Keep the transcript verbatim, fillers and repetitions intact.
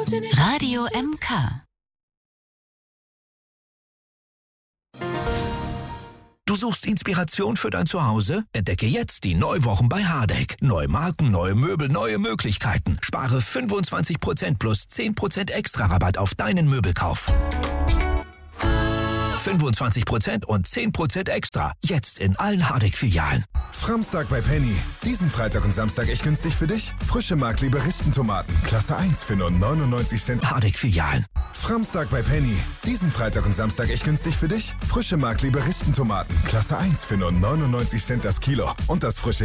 Radio M K. Du suchst Inspiration für dein Zuhause? Entdecke jetzt die Neuwochen bei Hardegg. Neue Marken, neue Möbel, neue Möglichkeiten. Spare fünfundzwanzig Prozent plus zehn Prozent extra Rabatt auf deinen Möbelkauf. fünfundzwanzig Prozent und zehn Prozent extra. Jetzt in allen Hardegg-Filialen. Framstag bei Penny. Diesen Freitag und Samstag echt günstig für dich? Frische Mark-Liberistentomaten. Klasse eins für nur neunundneunzig Cent. Hardegg-Filialen. Framstag bei Penny. Diesen Freitag und Samstag echt günstig für dich? Frische Mark-Liberistentomaten. Klasse eins für nur neunundneunzig Cent das Kilo. Und das frische